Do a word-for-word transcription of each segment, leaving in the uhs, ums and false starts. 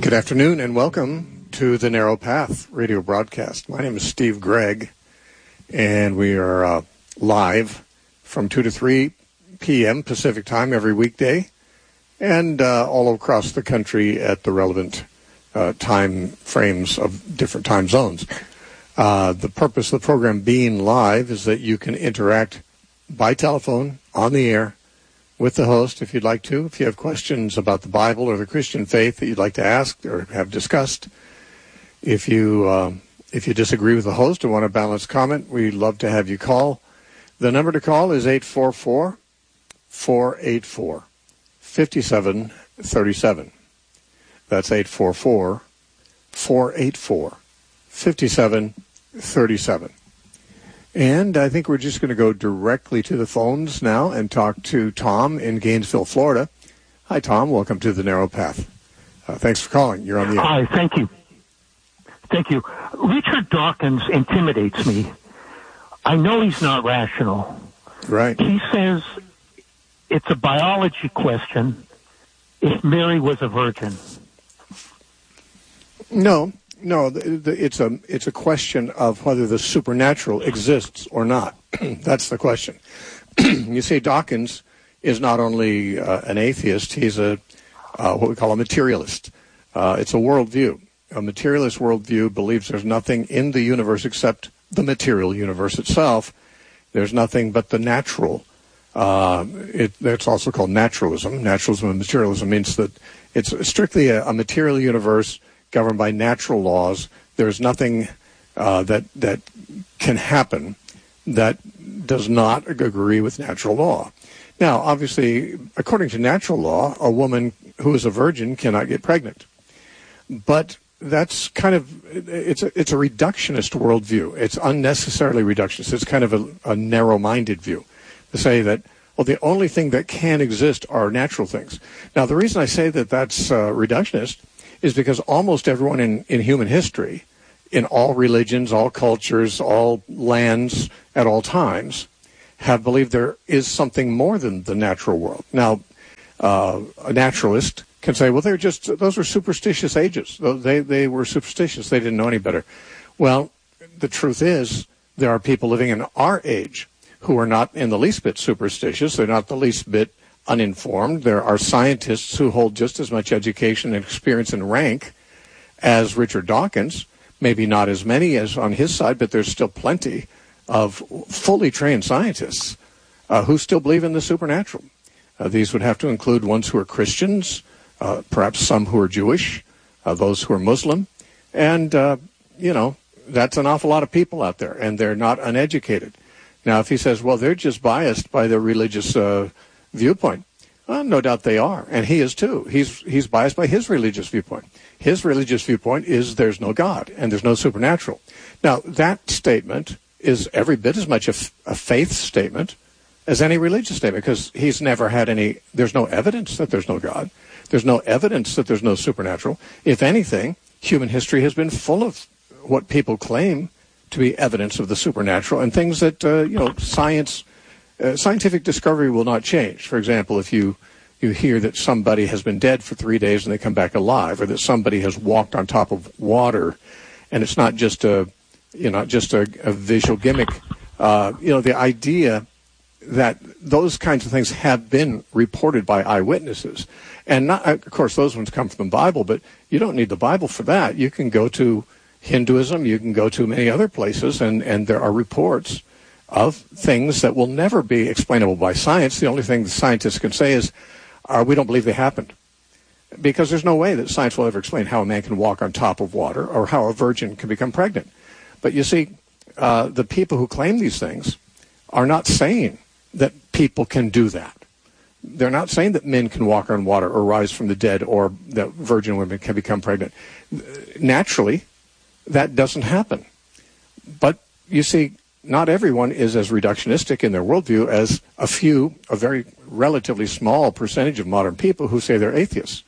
Good afternoon and welcome to the Narrow Path radio broadcast. My name is Steve Gregg, and we are uh, live from two to three p.m. Pacific time every weekday, and uh, all across the country at the relevant uh, time frames of different time zones. Uh, the purpose of the program being live is that you can interact by telephone, on the air, with the host if you'd like to. If you have questions about the Bible or the Christian faith that you'd like to ask or have discussed, if you uh, if you disagree with the host or want a balanced comment, we'd love to have you call. The number to call is eight four four, four eight four, five seven three seven. That's eight four four, four eight four, five seven three seven. And I think we're just going to go directly to the phones now and talk to Tom in Gainesville, Florida. Hi, Tom. Welcome to the Narrow Path. Uh, thanks for calling. You're on the air. Hi, thank you. Thank you. Richard Dawkins intimidates me. I know he's not rational. Right. He says it's a biology question if Mary was a virgin. No. No, the, the, it's a it's a question of whether the supernatural exists or not. That's the question. You see, Dawkins is not only uh, an atheist; he's a uh, what we call a materialist. Uh, it's a worldview. A materialist worldview believes there's nothing in the universe except the material universe itself. There's nothing but the natural. Uh, it, it's also called naturalism. Naturalism and materialism means that it's strictly a, a material universe governed by natural laws. There's nothing uh, that that can happen that does not agree with natural law. Now, obviously, according to natural law, a woman who is a virgin cannot get pregnant. But that's kind of, it's a, it's a reductionist worldview. It's unnecessarily reductionist. It's kind of a, a narrow-minded view to say that, well, the only thing that can exist are natural things. Now, the reason I say that that's uh, reductionist is because almost everyone in, in human history, in all religions, all cultures, all lands, at all times, have believed there is something more than the natural world. Now, uh, a naturalist can say, well, they're just, those were superstitious ages. They, they were superstitious. They didn't know any better. Well, the truth is, there are people living in our age who are not in the least bit superstitious. They're not the least bit uninformed. There are scientists who hold just as much education and experience and rank as Richard Dawkins. Maybe not as many as on his side, but there's still plenty of fully trained scientists uh, who still believe in the supernatural. Uh, these would have to include ones who are Christians, uh, perhaps some who are Jewish, uh, those who are Muslim, and, uh, you know, that's an awful lot of people out there, and they're not uneducated. Now, if he says, well, they're just biased by their religious uh viewpoint. Well, no doubt they are, and he is too. He's he's biased by his religious viewpoint. His religious viewpoint is there's no God and there's no supernatural. Now, that statement is every bit as much a, f- a faith statement as any religious statement, because he's never had any, there's no evidence that there's no God. There's no evidence that there's no supernatural. If anything, human history has been full of what people claim to be evidence of the supernatural and things that, uh, you know, science Uh, scientific discovery will not change. For example, if you, you hear that somebody has been dead for three days and they come back alive, or that somebody has walked on top of water, and it's not just a, you know, just a, a visual gimmick, uh, you know, the idea that those kinds of things have been reported by eyewitnesses. And not, of course, those ones come from the Bible, but you don't need the Bible for that. You can go to Hinduism, you can go to many other places, and, and there are reports of things that will never be explainable by science. The only thing the scientists can say is, uh, we don't believe they happened. Because there's no way that science will ever explain how a man can walk on top of water or how a virgin can become pregnant. But you see, uh, the people who claim these things are not saying that people can do that. They're not saying that men can walk on water or rise from the dead or that virgin women can become pregnant. Naturally, that doesn't happen. But you see, not everyone is as reductionistic in their worldview as a few, a very relatively small percentage of modern people who say they're atheists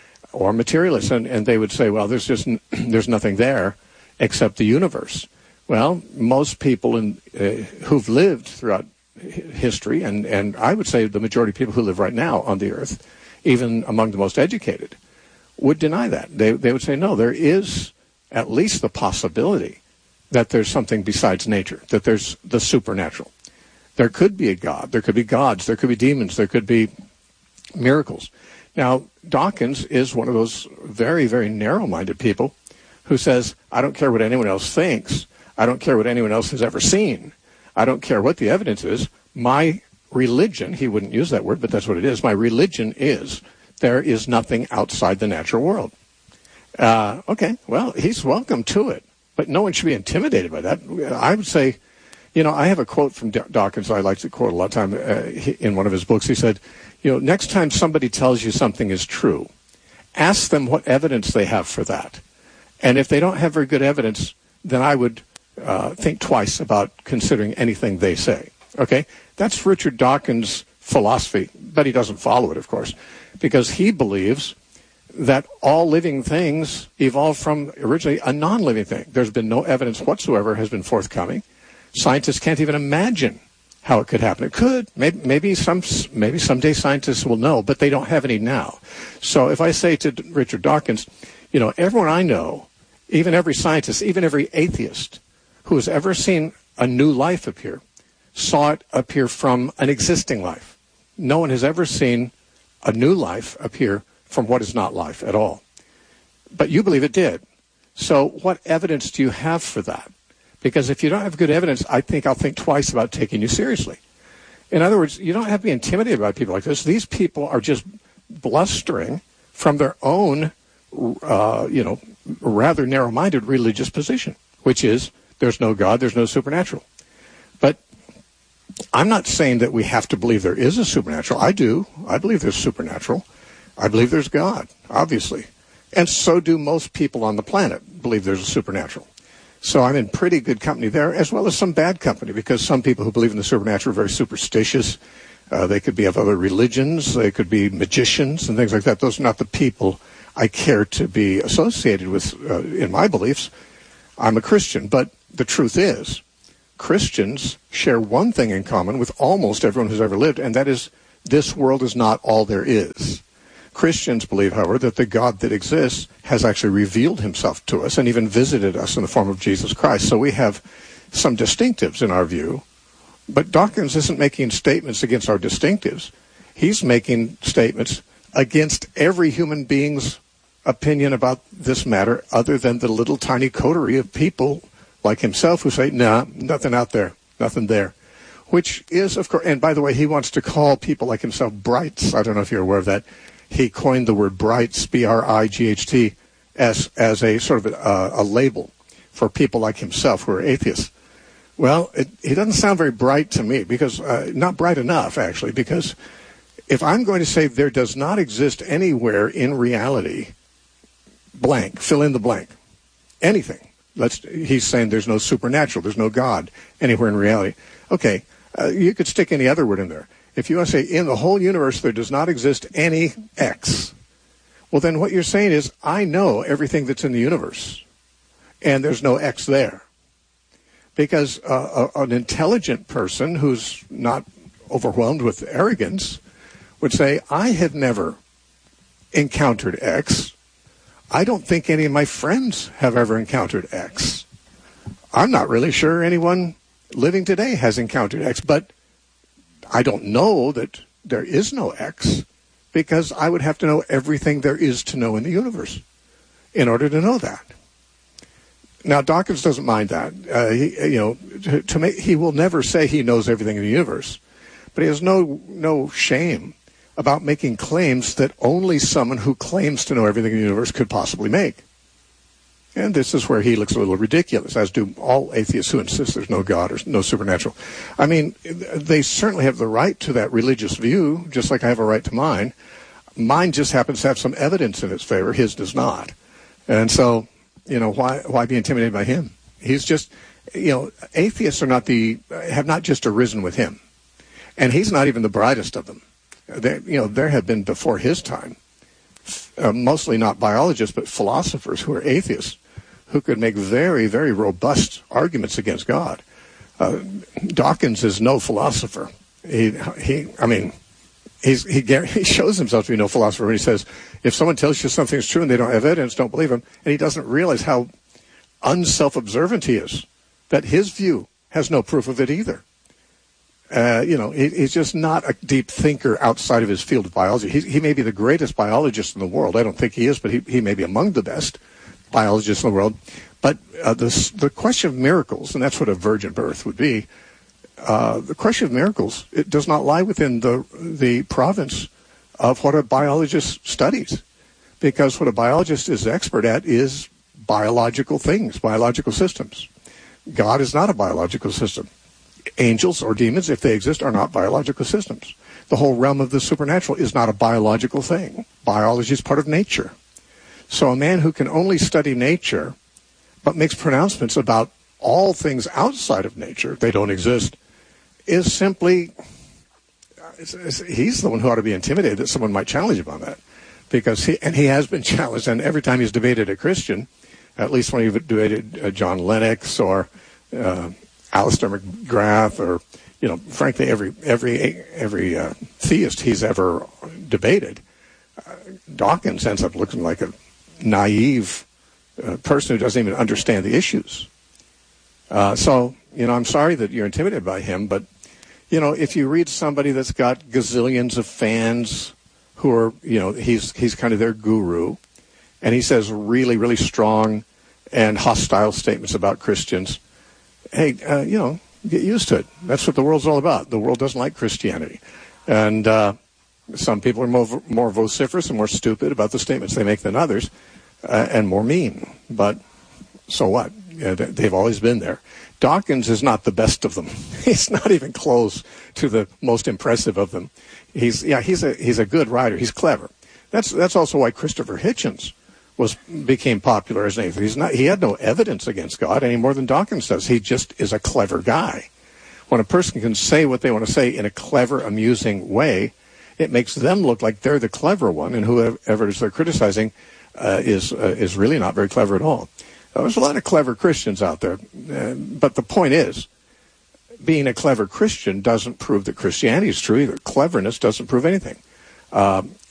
or materialists, and, and they would say, well, there's just there's nothing there except the universe. Well, most people in, uh, who've lived throughout history, and, and I would say the majority of people who live right now on the earth, even among the most educated, would deny that. They they would say, no, there is at least the possibility that there's something besides nature, that there's the supernatural. There could be a God. There could be gods. There could be demons. There could be miracles. Now, Dawkins is one of those very, very narrow-minded people who says, I don't care what anyone else thinks. I don't care what anyone else has ever seen. I don't care what the evidence is. My religion, he wouldn't use that word, but that's what it is. My religion is there is nothing outside the natural world. Uh, okay, well, he's welcome to it, but no one should be intimidated by that. I would say, you know, I have a quote from Dawkins I like to quote a lot of time uh, in one of his books. He said, you know, next time somebody tells you something is true, ask them what evidence they have for that. And if they don't have very good evidence, then I would uh, think twice about considering anything they say. Okay? That's Richard Dawkins' philosophy, but he doesn't follow it, of course, because he believes that all living things evolved from originally a non-living thing. There's been no evidence whatsoever has been forthcoming. Scientists can't even imagine how it could happen. It could. Maybe, maybe some maybe someday scientists will know, but they don't have any now. So if I say to Richard Dawkins, you know, everyone I know, even every scientist, even every atheist who has ever seen a new life appear, saw it appear from an existing life. No one has ever seen a new life appear from what is not life at all. But you believe it did. So what evidence do you have for that? Because if you don't have good evidence, I think I'll think twice about taking you seriously. In other words, you don't have to be intimidated by people like this. These people are just blustering from their own, uh, you know, rather narrow-minded religious position, which is there's no God, there's no supernatural. But I'm not saying that we have to believe there is a supernatural. I do. I believe there's supernatural. I believe there's God, obviously. And so do most people on the planet believe there's a supernatural. So I'm in pretty good company there, as well as some bad company, because some people who believe in the supernatural are very superstitious. Uh, they could be of other religions. They could be magicians and things like that. Those are not the people I care to be associated with uh, in my beliefs. I'm a Christian, but the truth is, Christians share one thing in common with almost everyone who's ever lived, and that is this world is not all there is. Christians believe, however, that the God that exists has actually revealed himself to us and even visited us in the form of Jesus Christ. So we have some distinctives in our view, but Dawkins isn't making statements against our distinctives. He's making statements against every human being's opinion about this matter other than the little tiny coterie of people like himself who say, nah, nothing out there, nothing there. Which is, of course, and by the way, he wants to call people like himself brights. I don't know if you're aware of that. He coined the word brights, B R I G H T S, as a sort of a, a label for people like himself who are atheists. Well, it, he doesn't sound very bright to me, because uh, not bright enough, actually, because if I'm going to say there does not exist anywhere in reality, blank, fill in the blank, anything. Let's, he's saying there's no supernatural, there's no God anywhere in reality. Okay, uh, you could stick any other word in there. If you want to say in the whole universe there does not exist any X, well then what you're saying is I know everything that's in the universe, and there's no X there. Because uh, a, an intelligent person who's not overwhelmed with arrogance would say, I have never encountered X. I don't think any of my friends have ever encountered X. I'm not really sure anyone living today has encountered X, but I don't know that there is no X, because I would have to know everything there is to know in the universe in order to know that. Now, Dawkins doesn't mind that. Uh, he, you know, to, to make, he will never say he knows everything in the universe, but he has no no shame about making claims that only someone who claims to know everything in the universe could possibly make. And this is where he looks a little ridiculous, as do all atheists who insist there's no God or no supernatural. I mean, they certainly have the right to that religious view, just like I have a right to mine. Mine just happens to have some evidence in its favor. His does not. And so, you know, why why be intimidated by him? He's just, you know, atheists are not the, have not just arisen with him. And he's not even the brightest of them. They, you know, there have been before his time, uh, mostly not biologists, but philosophers who are atheists, who could make very, very robust arguments against God. Uh, Dawkins is no philosopher. He, he, I mean, he's, he he shows himself to be no philosopher when he says, if someone tells you something is true and they don't have evidence, don't believe him. And he doesn't realize how unself-observant he is, that his view has no proof of it either. Uh, you know, he, he's just not a deep thinker outside of his field of biology. He, he may be the greatest biologist in the world. I don't think he is, but he, he may be among the best biologists in the world. But uh, the, the question of miracles, and that's what a virgin birth would be, uh, the question of miracles, it does not lie within the the province of what a biologist studies. Because what a biologist is expert at is biological things, biological systems. God is not a biological system. Angels or demons, if they exist, are not biological systems. The whole realm of the supernatural is not a biological thing. Biology is part of nature. So a man who can only study nature but makes pronouncements about all things outside of nature, they don't exist, is simply, it's, it's, he's the one who ought to be intimidated that someone might challenge him on that. Because he, and he has been challenged, and every time he's debated a Christian, at least when he debated uh, John Lennox or uh, Alistair McGrath, or, you know, frankly, every every every uh, theist he's ever debated, uh, Dawkins ends up looking like a naive uh, person who doesn't even understand the issues. Uh, so, you know, I'm sorry that you're intimidated by him, but, you know, if you read somebody that's got gazillions of fans who are, you know, he's he's kind of their guru, and he says really, really strong and hostile statements about Christians, hey, uh, you know, get used to it. That's what the world's all about. The world doesn't like Christianity. And uh, some people are more, more vociferous and more stupid about the statements they make than others, uh, and more mean. But so what? Yeah, they've always been there. Dawkins is not the best of them. He's not even close to the most impressive of them. He's yeah, he's a he's a good writer. He's clever. That's that's also why Christopher Hitchens was became popular as an atheist. He's not, he had no evidence against God any more than Dawkins does. He just is a clever guy. When a person can say what they want to say in a clever, amusing way, it makes them look like they're the clever one, and whoever they're criticizing uh, is uh, is really not very clever at all. Uh, there's a lot of clever Christians out there, uh, but the point is, being a clever Christian doesn't prove that Christianity is true either. Cleverness doesn't prove anything. Uh,